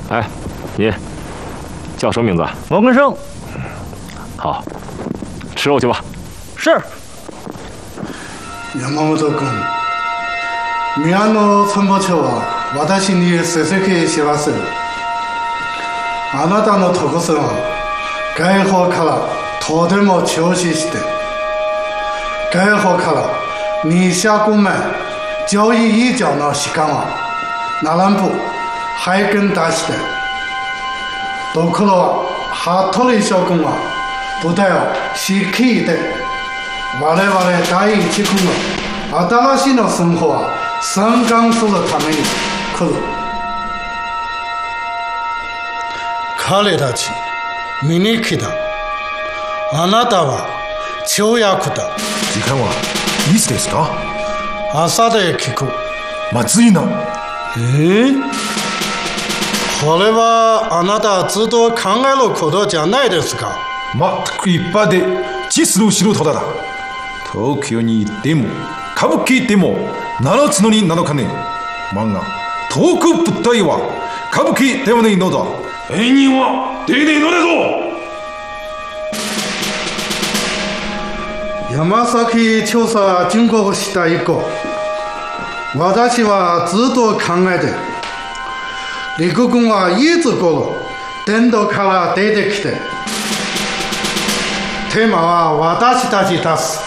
哎，你叫什么名字？ 王根生。 好，吃肉去吧。 是。 山本君、宮野参謀長は私に成績知らせる。あなたの特性は外方からとても重視して、外方から200名交易以上の士官は南部配軍出して、ところは服部将軍は部隊を率いて、我々第一軍の新しいの生活を参観するために来る。彼たち見に来た。あなたは跳躍だ。 時間はいつですか？ 朝で聞く。 まずいな。 これはあなたずっと考えることじゃないですか？ 全く一般で実の素人だ。東京に行っても歌舞伎でも7つのに7日ね。漫画東北部隊は歌舞伎ではないのだ。演人は出ねえのだぞ。 山崎調査準国した以降、私はずっと考えて、陸軍はいつ頃伝統から出てきて、テーマは私たち出す。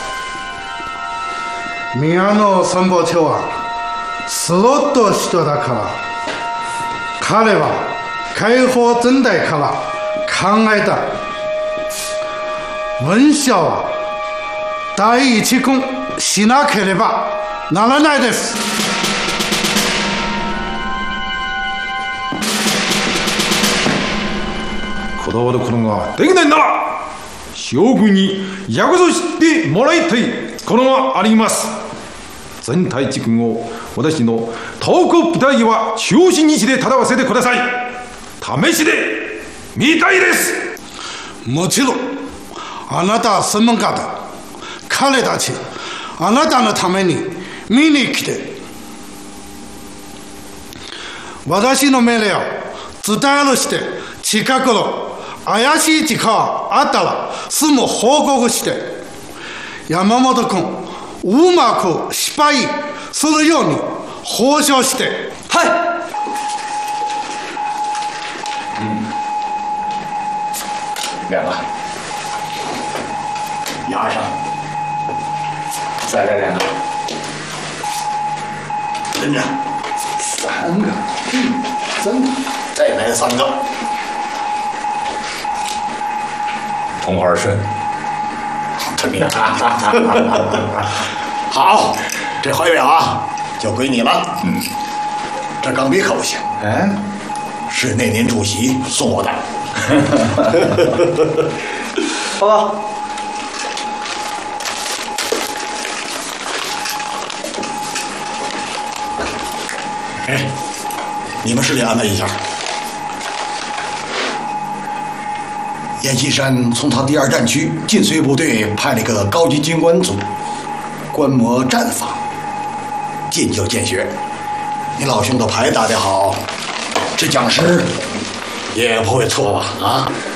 宮野参謀長はスロット人だから、彼は解放全体から考えた。文章は第一軍しなければならないです。 こだわることができないなら将軍に約束してもらいたいことがあります。全体地軍を私の東北部隊は中心にして戦わせてください。試しで見たいです。 もちろんあなたは専門家だ。彼たちあなたのために見に来て、私の命令を伝えるして、近くの怪しい時間あったらすぐ報告して、山本君うまく失敗するように交渉して。 はい。 两个，压上，再来两个，跟着，三个，真的，再来三个，同花顺，这边，好，这怀表啊，就归你了。这钢笔扣下，是那年主席送我的。 报告。 哎，你们市里安排一下。阎锡山从他第2战区晋绥部队派了一个高级军官组，观摩战法，进就见学。你老兄的牌打得好，这讲师也不会错吧？啊！